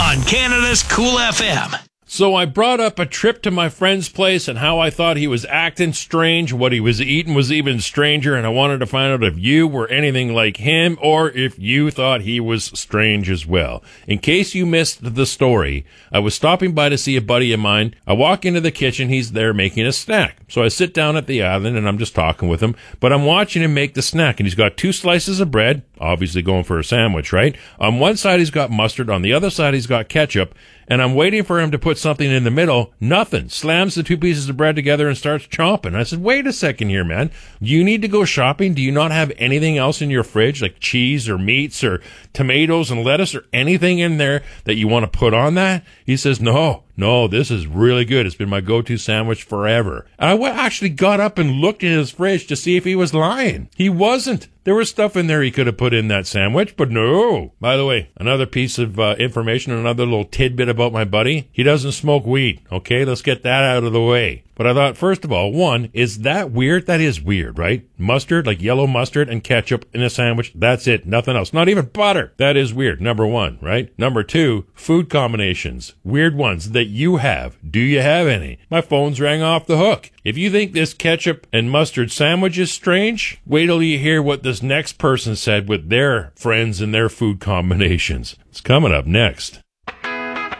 on Canada's Cool FM. So I brought up a trip to my friend's place and how I thought he was acting strange. What he was eating was even stranger, and I wanted to find out if you were anything like him or if you thought he was strange as well. In case you missed the story, I was stopping by to see a buddy of mine. I walk into the kitchen. He's there making a snack. So I sit down at the island, and I'm just talking with him, but I'm watching him make the snack, and he's got 2 slices of bread, obviously going for a sandwich, right? On one side, he's got mustard. On the other side, he's got ketchup. And I'm waiting for him to put something in the middle. Nothing. Slams the 2 pieces of bread together and starts chomping. I said, wait a second here, man. Do you need to go shopping? Do you not have anything else in your fridge, like cheese or meats or tomatoes and lettuce or anything in there that you want to put on that? He says, no, this is really good. It's been my go-to sandwich forever. And I actually got up and looked in his fridge to see if he was lying. He wasn't. There was stuff in there he could have put in that sandwich, but no. By the way, another piece of information, another little tidbit about my buddy. He doesn't smoke weed, okay? Let's get that out of the way. But I thought, first of all, one, is that weird? That is weird, right? Mustard, like yellow mustard and ketchup in a sandwich. That's it. Nothing else. Not even butter. That is weird. Number 1, right? Number 2, food combinations. Weird ones that you have. Do you have any? My phone's rang off the hook. If you think this ketchup and mustard sandwich is strange, wait till you hear what this next person said with their friends and their food combinations. It's coming up next.